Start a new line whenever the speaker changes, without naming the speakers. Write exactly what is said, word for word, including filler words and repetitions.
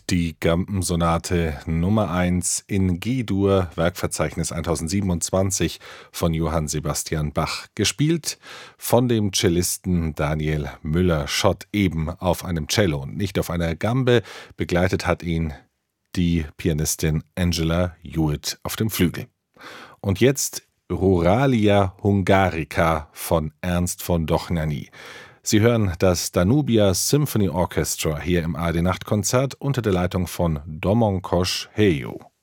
die Gampen-Sonate Nummer eins in G-Dur, Werkverzeichnis eintausendsiebenundzwanzig von Johann Sebastian Bach, gespielt von dem Cellisten Daniel Müller-Schott, eben auf einem Cello und nicht auf einer Gambe. Begleitet hat ihn die Pianistin Angela Hewitt auf dem Flügel. Und jetzt Ruralia Hungarica von Ernst von Dohnányi. Sie hören das Danubia Symphony Orchestra hier im A R D Nachtkonzert unter der Leitung von Domongos Helyú.